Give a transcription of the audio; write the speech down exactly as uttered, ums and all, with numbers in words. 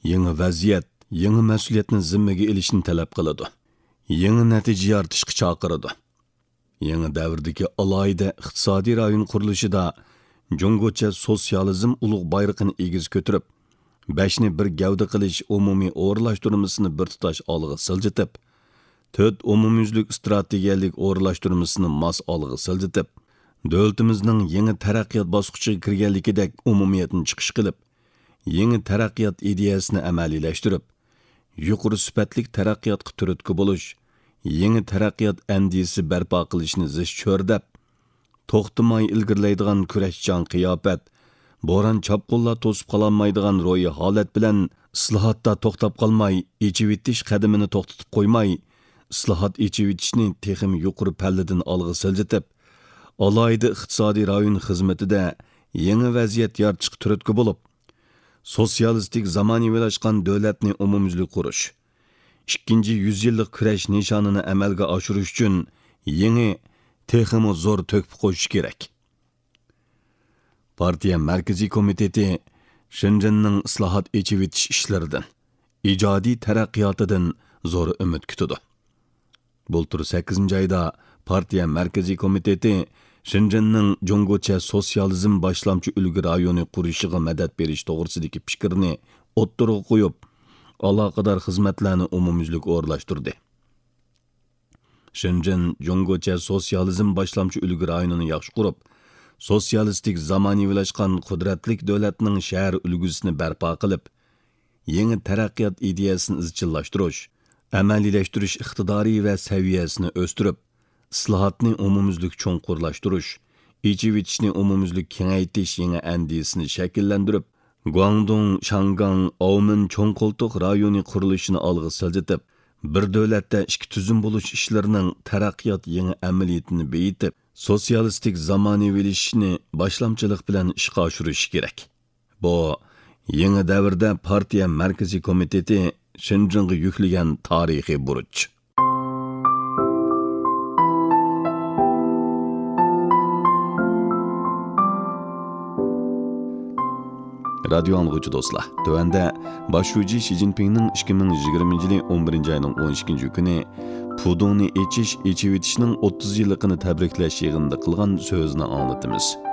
yangi vaziyat, yangi mas'uliyatni zimmaga ilishni talab qiladi. Yangi natija yoritishga chaqiradi. Yangi davrdagi alohida iqtisodiy rayon qurilishida Jungocha sotsializm ulug' bayrog'ini egiz ko'tarib, beshni bir gavda qilish umumiy o'rlashtirmasini bir tutash olg'a siljitib, to'rt umumyuzlik strategiyalik o'rlashtirmasini mas olg'a siljitib, davlatimizning yangi taraqqiyot bosqichiga kirganligidek umumiyatni chiqish qilib, yangi taraqqiyot ideyasini amaliylashtirib, yuqori sifatli taraqqiyotga turtki bo'lish, yangi taraqqiyot andisi barpo qilishni zish cho'rdab, to'xtamay ilgirlaydigan kurashchan qiyofat, bo'ron chopqullar to'sib qololmaydigan ro'yi holat bilan islohotda to'xtab qolmay, echivitish qadamini to'xtatib qo'ymay, islohot echivitishni texim yuqori palladan olg'a siljitib, alohida iqtisodiy rayon xizmatida yangi vaziyat yaratishga turtki bo'lib, sotsialistik zamonaviylashgan davlatni umumyuzlik qurish, ikkinchi yuz yillik kurash nishonini amalga oshirish uchun yangi texim zo'r to'kib qo'yish kerak. Partiya Markaziy komiteti Shenzhenning islohot echivitish ishlaridan, ijodiy taraqqiyotidan zo'r umid kutadi. Bultur sakkizinchi oyda Partiya Markaziy komiteti Shenzhenning Jungocha sotsializm boshlamchi ulgu rayoni qurishiga madad berish to'g'risidagi fikrni o'ttirg'a qo'yib, aloqador xizmatlarni umumyuzlik o'rlashtirdi. Shenzhen Jungocha sotsializm boshlamchi ulgu rayonini yaxshi qurib, sotsialistik zamonaviylashgan qudratlik davlatning shahar ulgusini barpo qilib, yangi taraqqiyot ideyasini izchillashtirish, amaliylashtirish iqtidori va saviyasini o'stirib, islohotni umumyuzlik cho'nqurlashtirish, echivitishni umumyuzlik kengaytirish yangi andisini shakllantirib, Guangdong, Shangang, Aumen cho'ng qo'ltiq rayoni qurilishini olg'a siljitib, bir davlatda ikki tuzum bo'lish ishlarining taraqqiyot yangi amaliyotini beyitib, sotsialistik zamonaviylashishni boshlamchilik bilan ishga oshirish kerak. Bu yangi davrda partiya Markaziy komiteti Shenzhenga yuklagan tarixiy burch. Radio anlıqçı dostlar, tövəndə başçı Xi Jinping'nin ikki ming yigirmanchi yili o'n birinchi ayning o'n ikkinchi kuni Pudongni echish, echivitishning o'ttiz yilligini tabriklash yig'inida qilgan so'zni anglatamiz.